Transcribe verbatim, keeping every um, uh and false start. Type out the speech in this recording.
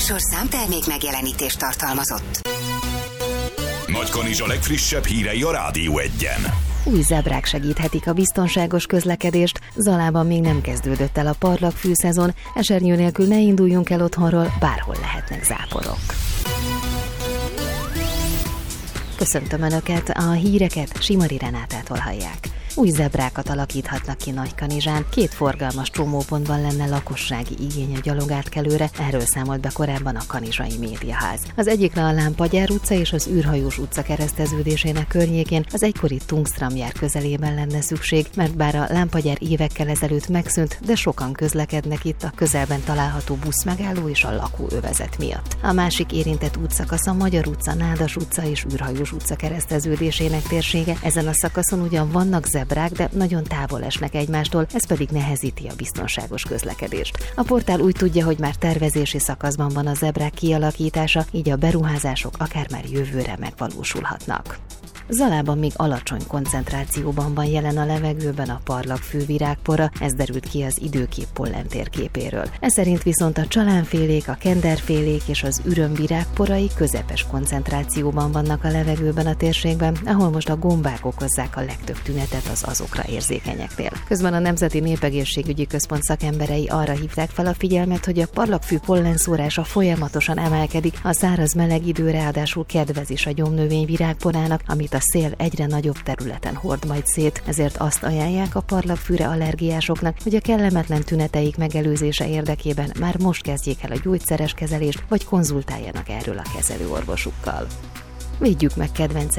műsor számtermék megjelenítést tartalmazott. Nagykanizs a legfrissebb hírei a Rádió Egyen. Új zebrák segíthetik a biztonságos közlekedést, Zalában még nem kezdődött el a parlagfű-szezon, esernyő nélkül ne induljunk el otthonról, bárhol lehetnek záporok. Köszöntöm Önöket, a híreket Simari Renátától hallják. Új zebrákat alakíthatnak ki Nagykanizsán, két forgalmas csomópontban lenne lakossági igény a gyalogátkelőre, erről számolt be korábban a Kanizsai Médiaház. Az egyikre a Lámpagyár utca és az űrhajós utca kereszteződésének környékén az egykori Tungstramjár közelében lenne szükség, mert bár a Lámpagyár évekkel ezelőtt megszűnt, de sokan közlekednek itt a közelben található buszmegálló és a lakóövezet miatt. A másik érintett útszakasz a Magyar utca, Nádas utca és űrhajós utca kereszteződésének térsége. Ezen a szakaszon ugyan vannak zebrák, de nagyon távol esnek egymástól, ez pedig nehezíti a biztonságos közlekedést. A portál úgy tudja, hogy már tervezési szakaszban van a zebrák kialakítása, így a beruházások akár már jövőre megvalósulhatnak. Zalában még alacsony koncentrációban van jelen a levegőben a parlagfű virágpora, ez derült ki az időkép pollen térképéről. Ez szerint viszont a csalánfélék, a kenderfélék és az ürömvirágporai közepes koncentrációban vannak a levegőben a térségben, ahol most a gombák okozzák a legtöbb tünetet az azokra érzékenyeknél. Közben a Nemzeti Népegészségügyi Központ szakemberei arra hívták fel a figyelmet, hogy a parlagfű pollenszórása folyamatosan emelkedik, a száraz meleg idő ráadásul kedvez is a gyomnövény virágporának, amit a szél egyre nagyobb területen hord majd szét, ezért azt ajánlják a parlagfűre allergiásoknak, hogy a kellemetlen tüneteik megelőzése érdekében már most kezdjék el a gyógyszeres kezelést, vagy konzultáljanak erről a kezelőorvosukkal. Védjük meg kedvenc